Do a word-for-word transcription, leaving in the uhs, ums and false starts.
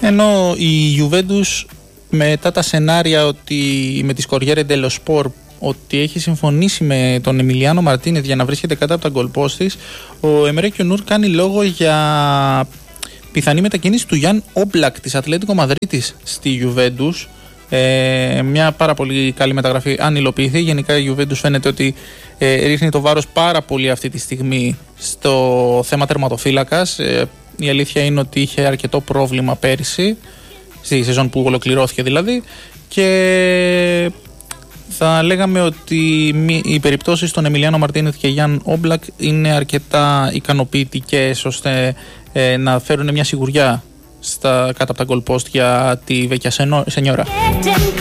Ενώ η Juventus, μετά τα σενάρια ότι με τη Corriere dello Sport ότι έχει συμφωνήσει με τον Εμιλιάνο Μαρτίνεθ για να βρίσκεται κάτω από τα γκολ post της, ο Εμρέ Κιονούρ κάνει λόγο για πιθανή μετακίνηση του Γιάν Όμπλακ της Ατλέτικο Μαδρίτης στη Juventus. Ε, μια πάρα πολύ καλή μεταγραφή αν υλοποιηθεί. Γενικά η Juventus φαίνεται ότι ε, ρίχνει το βάρος πάρα πολύ αυτή τη στιγμή στο θέμα τερματοφύλακας. Ε, η αλήθεια είναι ότι είχε αρκετό πρόβλημα πέρυσι, στη σεζόν που ολοκληρώθηκε δηλαδή, και θα λέγαμε ότι οι περιπτώσεις των Εμιλιάνο Μαρτίνεθ και Γιάν Όμπλακ είναι αρκετά ικανοποιητικές ώστε ε, να φέρουν μια σιγουριά στα, κάτω από τα goal post για τη Βεκιά Σενιόρα.